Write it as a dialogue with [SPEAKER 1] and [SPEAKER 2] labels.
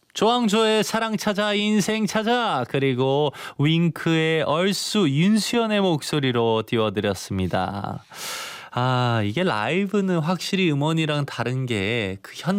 [SPEAKER 1] 조항조의 사랑 찾아 인생 찾아 그리고 윙크의 얼쑤 윤수연의 목소리로 띄워드렸습니다. 아 이게 라이브는 확실히 음원이랑 다른 게그